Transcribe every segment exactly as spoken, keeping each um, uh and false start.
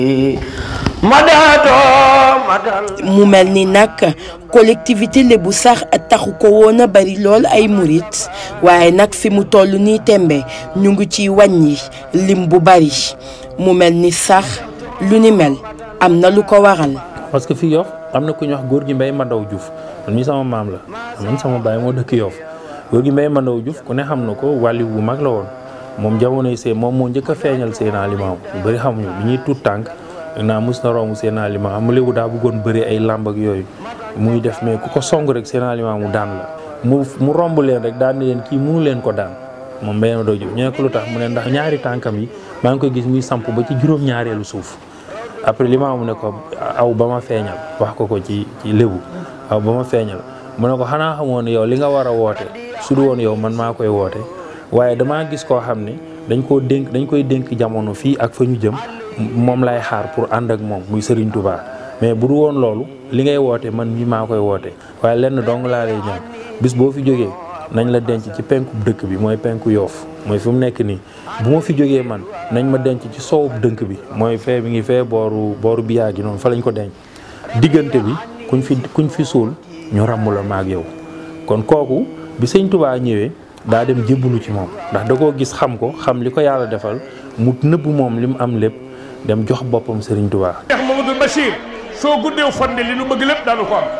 mu mel ni nag collectivité Lébu sax taxu ko woon a bari lool ay murit waaye nag fi mu toll nii tembe ñu ngi ciy wàññi lim bu bari mu mel ni sax lu ni mel am na lu ko waral. parce que fii Yoff am na ku ñuy wax góor gi Mbay Mandaw Diouf man mii sama maam la man sama baay moo dëkk Yoff góor gi Mbay Mandaw Diouf ku ne xam na ko wàlli bu mag la woon moom jamonoy see moom moo njëkk a feeñal Seydina Limaamu ñu bëri xamuñu bi ñuy tuut tànk naa mus na romb Seydina Limaamu mu léegi daa bëggoon bëri ay làmb ak yooyu muy def mais ku ko song rek Seydina Limaamu daan la mu mu romb leen rek daan ni leen kii mënu leen ko daan moom Mbay Mandaw Diouf ñu ne ko lu tax mu ne ndax ñaari tànkam yi maa ngi koy gis muy samp ba ci juróom-ñaareelu suuf après Limaamu ne ko aw ba ma feeñal wax ko ko ci ci lébu aw ba ma feeñal mu ne ko xanaa xamoon ne yow li nga war a woote su du woon yow man maa koy woote waaye damaa gis koo xam ne dañ koo dénk dañ koy dénk jamono fii ak fa ñu jëm moom lay xaar pour ànd ak moom muy Serigne Touba mais bu du woon loolu li ngay woote man mii maa koy woote waaye lenn dong laa lay ñaan bis boo fi jógee nañ la denc ci penku dëkk bi mooy penku Yoff mooy fi mu nekk nii bu ma fi jógee man nañ ma denc ci soowub dënk bi mooy fee bi ngi fee booru booru biyaa gi noonu fa lañ ko denc diggante bi kuñ fi kuñ fi suul ñu ràmm la maag yow kon kooku bi sëñ Touba ñëwee daa dem jébbalu ci moom ndax da koo gis xam ko xam li ko yàlla defal mu nëbb moom li mu am lépp dem jox boppam Serigne Touba. Cheikh Mamadou Bachir soo guddeew fande li nu bëgg lépp daanu ko am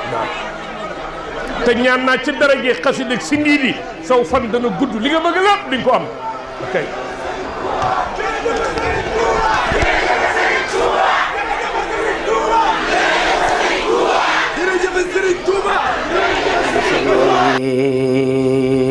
te ñaan naa ci daraje xasida ak si ngii di saw fan dana gudd li nga bëgg lépp di nga ko am ok. Serigne Touba